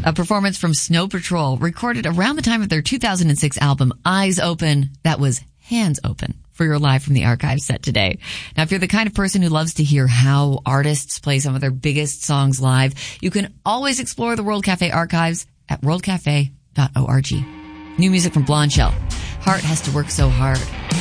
A performance from Snow Patrol recorded around the time of their 2006 album, Eyes Open. That was Hands Open for your Live from the Archives set today. Now, if you're the kind of person who loves to hear how artists play some of their biggest songs live, you can always explore the World Cafe archives at worldcafe.org. New music from Blonde Shell. Heart Has to Work So Hard.